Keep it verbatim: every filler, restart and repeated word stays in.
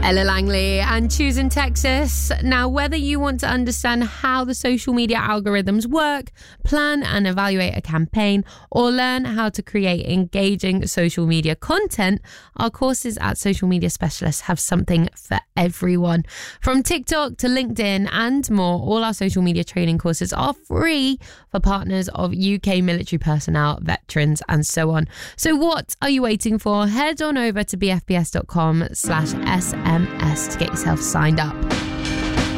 Ella Langley and Choosing Texas. Now, whether you want to understand how the social media algorithms work, plan and evaluate a campaign, or learn how to create engaging social media content, our courses at Social Media Specialists have something for everyone. From TikTok to LinkedIn and more, all our social media training courses are free for partners of U K military personnel, veterans, and so on. So what are you waiting for? Head on over to bfbs.com slash SMS to get yourself signed up.